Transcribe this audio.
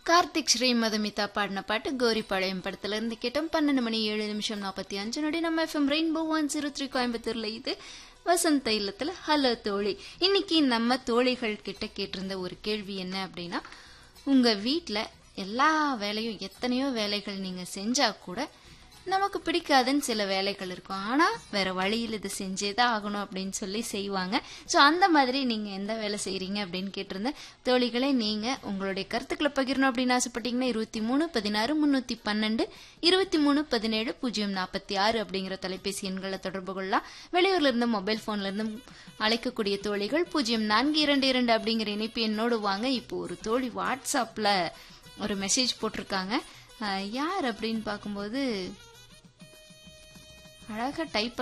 கார்த்திக் ஸ்ரீ மதுமிதா பாடின பாட்டு கோரிப்பாளையம் படத்துல இருந்து கேட்டோம். 12 மணி 7 நிமிஷம் 45 நொடி. நம்ம எஃப்எம் ரெயின்போ 103 கோயம்புத்தூர்ல இது வசந்த இல்லத்துல ஹலோ தோழி. இன்னைக்கு நம்ம தோழிகள் கிட்ட கேட்டிருந்த ஒரு கேள்வி என்ன அப்படின்னா, உங்க வீட்டுல எல்லா வேலையும் எத்தனையோ வேலைகள் நீங்க செஞ்சா கூட நமக்கு பிடிக்காதுன்னு சில வேலைகள் இருக்கும். ஆனா வேற வழியில் இது செஞ்சேதான் ஆகணும் அப்படின்னு சொல்லி செய்வாங்க. ஸோ அந்த மாதிரி நீங்க எந்த வேலை செய்யறீங்க அப்படின்னு கேட்டிருந்தேன். தோழிகளை நீங்க உங்களுடைய கருத்துக்களை பகிரணும் அப்படின்னு ஆசைப்பட்டீங்கன்னா 23 16 312 23 17 046 அப்படிங்கிற தொலைபேசி எண்களை தொடர்பு கொள்ளலாம். வெளியூர்ல இருந்து மொபைல் போன்ல இருந்து அழைக்கக்கூடிய தோழிகள் 0422 அப்படிங்கிற இணைப்பு எண்ணோடு வாங்க. இப்போ ஒரு தோழி வாட்ஸ்அப்ல ஒரு மெசேஜ் போட்டிருக்காங்க. யார் அப்படின்னு பார்க்கும்போது அழகா டைப்